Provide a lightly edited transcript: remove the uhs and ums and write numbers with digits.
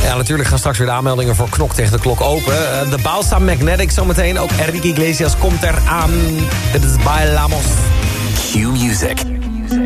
Ja, natuurlijk gaan straks weer de aanmeldingen voor Knok tegen de klok open. De Balsa Magnetic zometeen. Ook Enrique Iglesias komt eraan. Dit is Bailamos. Q Music.